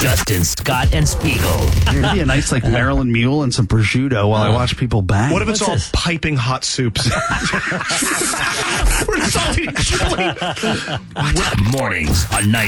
Justin, Scott, and Spiegel. Maybe a nice Maryland mule and some prosciutto while I watch people bang. What if it's What's all this? piping hot soups? We're just all eating chili. Mornings on